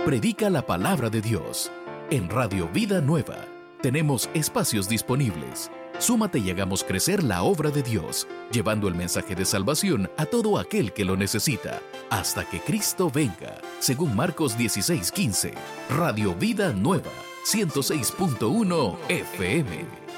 Predica la palabra de Dios. En Radio Vida Nueva tenemos espacios disponibles. Súmate y hagamos crecer la obra de Dios, llevando el mensaje de salvación a todo aquel que lo necesita, hasta que Cristo venga, según Marcos 16:15. Radio Vida Nueva, 106.1 FM.